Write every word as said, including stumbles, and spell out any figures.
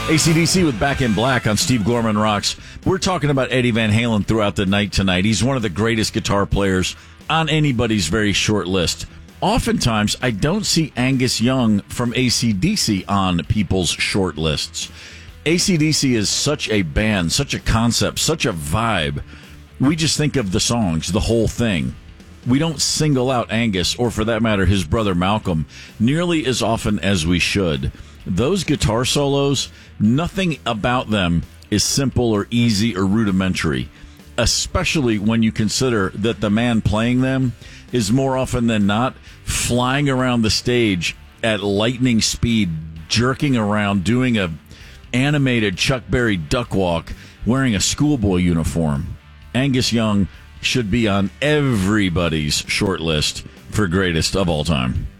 A C D C with Back in Black on Steve Gorman Rocks. We're talking about Eddie Van Halen throughout the night tonight. He's one of the greatest guitar players on anybody's very short list. Oftentimes, I don't see Angus Young from A C D C on people's short lists. A C D C is such a band, such a concept, such a vibe. We just think of the songs, the whole thing. We don't single out Angus, or for that matter, his brother Malcolm, nearly as often as we should. Those guitar solos, nothing about them is simple or easy or rudimentary, especially when you consider that the man playing them is more often than not flying around the stage at lightning speed, jerking around, doing a animated Chuck Berry duck walk, wearing a schoolboy uniform. Angus Young should be on everybody's short list for greatest of all time.